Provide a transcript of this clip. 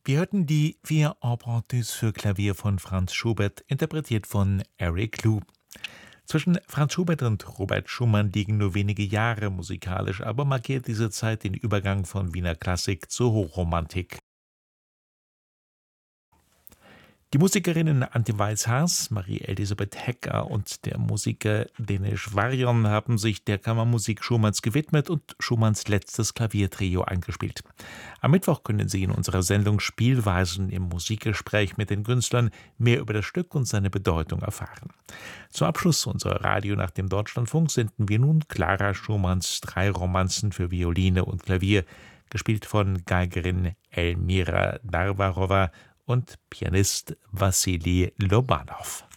Wir hörten die Vier Empruntés für Klavier von Franz Schubert, interpretiert von Eric Lou. Zwischen Franz Schubert und Robert Schumann liegen nur wenige Jahre musikalisch, aber markiert diese Zeit den Übergang von Wiener Klassik zur Hochromantik. Die Musikerinnen Antje Weiss-Haas, Marie-Elisabeth Hecker und der Musiker Denis Varion haben sich der Kammermusik Schumanns gewidmet und Schumanns letztes Klaviertrio eingespielt. Am Mittwoch können Sie in unserer Sendung Spielweisen im Musikgespräch mit den Künstlern mehr über das Stück und seine Bedeutung erfahren. Zum Abschluss unserer Radio nach dem Deutschlandfunk senden wir nun Clara Schumanns 3 Romanzen für Violine und Klavier, gespielt von Geigerin Elmira Narwarowa und Pianist Wassili Lobanow.